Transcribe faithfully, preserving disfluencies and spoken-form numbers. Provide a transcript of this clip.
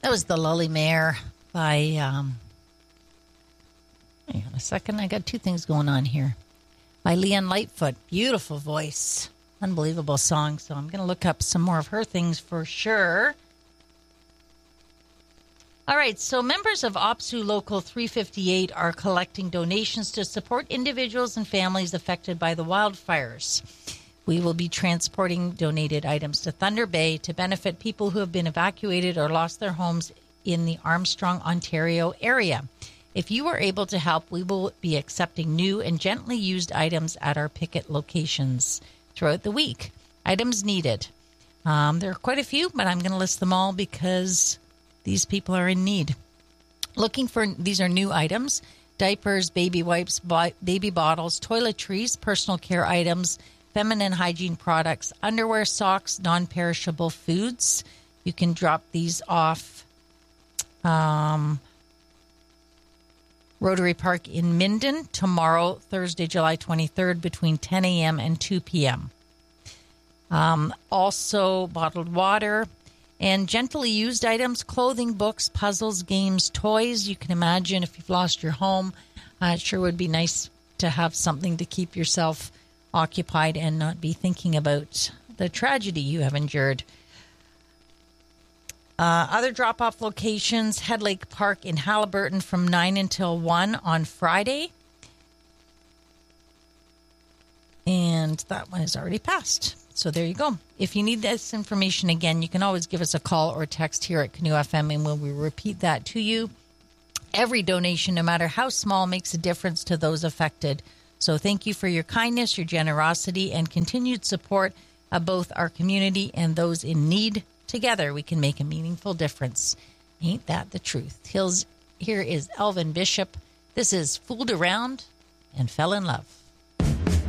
That was The Lully Mare by, um, hang on a second, I got two things going on here. By Leon Lightfoot. Beautiful voice. Unbelievable song. So I'm going to look up some more of her things for sure. All right, so members of O P S U Local three fifty-eight are collecting donations to support individuals and families affected by the wildfires. We will be transporting donated items to Thunder Bay to benefit people who have been evacuated or lost their homes in the Armstrong, Ontario area. If you are able to help, we will be accepting new and gently used items at our picket locations throughout the week. Items needed. Um, there are quite a few, but I'm going to list them all because these people are in need. Looking for, these are new items: diapers, baby wipes, bo- baby bottles, toiletries, personal care items, feminine hygiene products, underwear, socks, non-perishable foods. You can drop these off um, Rotary Park in Minden tomorrow, Thursday, July twenty-third, between ten a.m. and two p.m. Um, also, bottled water and gently used items, clothing, books, puzzles, games, toys. You can imagine if you've lost your home, uh, it sure would be nice to have something to keep yourself occupied and not be thinking about the tragedy you have endured. Uh, other drop-off locations: Head Lake Park in Haliburton from nine until one on Friday. And that one is already passed. So there you go. If you need this information again, you can always give us a call or text here at Canoe F M, and we'll repeat that to you. Every donation, no matter how small, makes a difference to those affected. So thank you for your kindness, your generosity, and continued support of both our community and those in need. Together, we can make a meaningful difference. Ain't that the truth? Hills, here is Elvin Bishop. This is Fooled Around and Fell in Love.